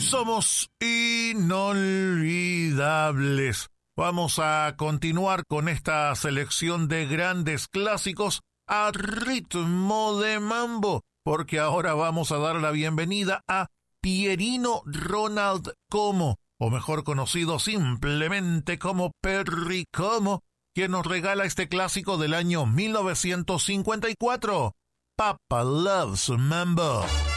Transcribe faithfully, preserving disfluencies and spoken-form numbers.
Somos inolvidables. Vamos a continuar con esta selección de grandes clásicos a ritmo de mambo, porque ahora vamos a dar la bienvenida a Pierino Ronald Como, o mejor conocido simplemente como Perry Como, quien nos regala este clásico del año mil novecientos cincuenta y cuatro, Papa Loves Mambo.